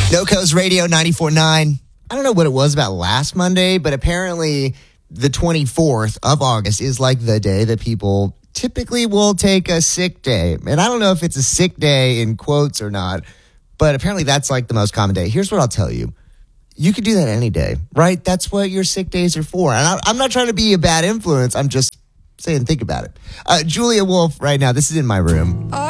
NoCo's Radio 94.9. I don't know what it was about last Monday, but apparently the 24th of August is like the day that people typically will take a sick day. And I don't know if it's a sick day in quotes or not, but apparently that's like the most common day. Here's what I'll tell you. You could do that any day, right? That's what your sick days are for. And I'm not trying to be a bad influence. I'm just saying, think about it. Julia Wolf right now. This is In My Room.